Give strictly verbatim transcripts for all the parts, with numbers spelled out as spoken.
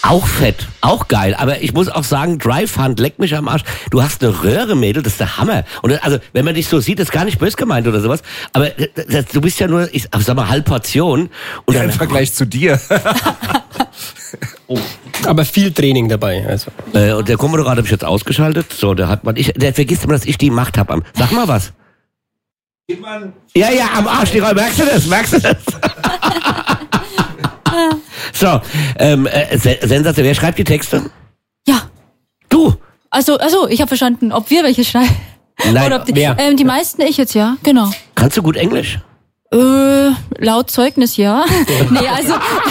Auch fett, auch geil. Aber ich muss auch sagen, Drive Hunt, leck mich am Arsch. Du hast eine Röhre, Mädel, das ist der Hammer. Und das, also, wenn man dich so sieht, ist gar nicht böse gemeint oder sowas. Aber das, du bist ja nur, ich sag mal, halb Portion. Und ja, im Vergleich zu dir. Oh. Aber viel Training dabei. Also. Äh, und der Kommodore habe ich jetzt ausgeschaltet. So, der hat man, ich, der vergisst immer, dass ich die Macht habe. Sag mal was. Ja, ja, am Arsch, die Rolle. Merkst du das? Merkst du das? So, ähm, äh, Sensation, wer schreibt die Texte? Ja. Du? Also, also, ich habe verstanden, ob wir welche schreiben. Nein, oder ob die, wer? Ähm, die meisten ich jetzt, ja, genau. Kannst du gut Englisch? Äh, laut Zeugnis, ja. nee, also,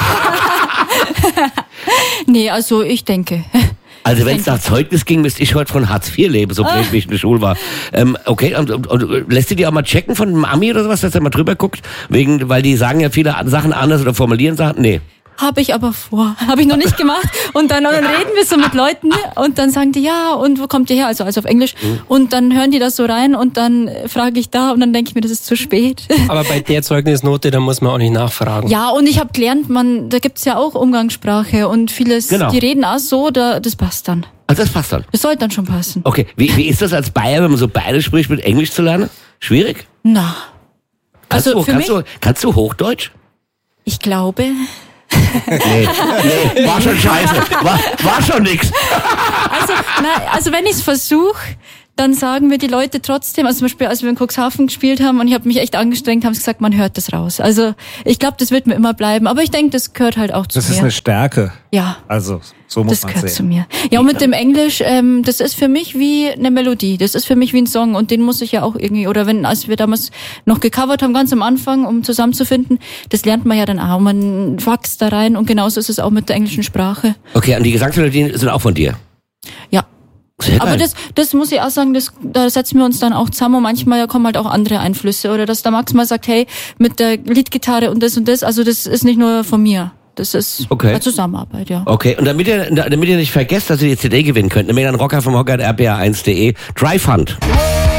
nee, also, ich denke. Also wenn es nach Zeugnis ging, müsste ich heute von Hartz vier leben, so blöd wie ich in der Schule war. Ähm, okay, und, und, und lässt du die auch mal checken von einem Ami oder sowas, dass er mal drüber guckt? Wegen, weil die sagen ja viele Sachen anders oder formulieren Sachen? Nee. Habe ich aber vor. Habe ich noch nicht gemacht. Und dann, dann reden wir so mit Leuten und dann sagen die, ja, und wo kommt ihr her? Also, also auf Englisch. Mhm. Und dann hören die das so rein und dann frage ich da und dann denke ich mir, das ist zu spät. Aber bei der Zeugnisnote, da muss man auch nicht nachfragen. Ja, und ich habe gelernt, man, da gibt's ja auch Umgangssprache und vieles, genau. Die reden auch so, da, das passt dann. Also das passt dann? Das sollte dann schon passen. Okay, wie, wie ist das als Bayer, wenn man so beide spricht, mit Englisch zu lernen? Schwierig? Na. Kannst Also du, für kannst mich? Du, kannst du Hochdeutsch? Ich glaube... Nee, nee, war schon scheiße, war, war schon nix. Also, na, also wenn ich es versuche, dann sagen mir die Leute trotzdem, also zum Beispiel, als wir in Cuxhaven gespielt haben und ich habe mich echt angestrengt, haben sie gesagt, man hört das raus. Also ich glaube, das wird mir immer bleiben, aber ich denke, das gehört halt auch zu das mir. Das ist eine Stärke. Ja. Also so muss man sehen. Das gehört zu mir. Ja, und mit dem Englisch, ähm, das ist für mich wie eine Melodie, das ist für mich wie ein Song und den muss ich ja auch irgendwie, oder wenn, als wir damals noch gecovert haben, ganz am Anfang, um zusammenzufinden, das lernt man ja dann auch, man wächst da rein und genauso ist es auch mit der englischen Sprache. Okay, und die Gesangsmelodien sind auch von dir? Ja. Sehr geil. Aber das, das muss ich auch sagen, das, da setzen wir uns dann auch zusammen und manchmal kommen halt auch andere Einflüsse oder dass der Max mal sagt, hey, mit der Leadgitarre und das und das, also das ist nicht nur von mir. Das ist okay. Eine Zusammenarbeit, ja. Okay, und damit ihr, damit ihr nicht vergesst, dass ihr die C D gewinnen könnt, nämlich an Rocker vom Hocker at r b r eins punkt de, Drive Hunt.